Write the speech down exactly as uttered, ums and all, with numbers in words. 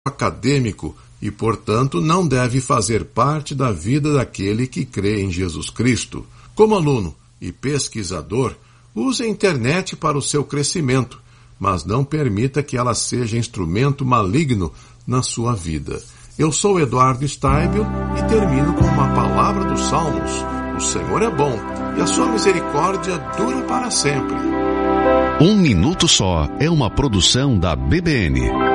acadêmico e, portanto, não deve fazer parte da vida daquele que crê em Jesus Cristo. Como aluno e pesquisador, use a internet para o seu crescimento, mas não permita que ela seja instrumento maligno na sua vida. Eu sou Eduardo Steibel e termino com uma palavra dos Salmos. O Senhor é bom e a sua misericórdia dura para sempre. Um Minuto Só é uma produção da B B N.